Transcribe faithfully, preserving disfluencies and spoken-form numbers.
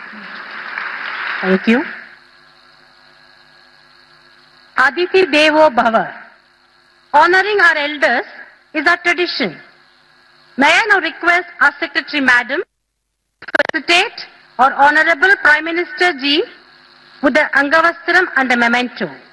Thank you. Aditi Devo Bhava. Honoring our elders is our tradition. May I now request our Secretary Madam to facilitate our Honorable Prime Minister Ji with the Angavastram and the memento.